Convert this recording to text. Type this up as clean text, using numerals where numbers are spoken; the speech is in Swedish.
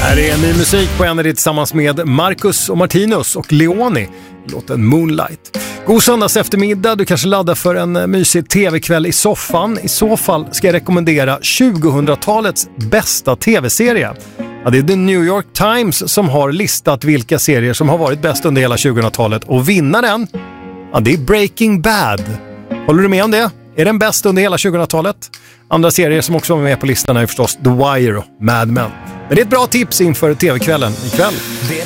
Här är ny musik på Energy tillsammans med Marcus och Martinus och Leoni. Låten Moonlight. God söndags eftermiddag. Du kanske laddar för en mysig tv-kväll i soffan. I så fall ska jag rekommendera 2000-talets bästa tv-serie. Ja, det är The New York Times som har listat vilka serier som har varit bäst under hela 2000-talet. Och vinnaren, ja, det är Breaking Bad. Håller du med om det? Är den bäst under hela 2000-talet? Andra serier som också var med på listan är förstås The Wire och Mad Men. Men det är ett bra tips inför tv-kvällen ikväll.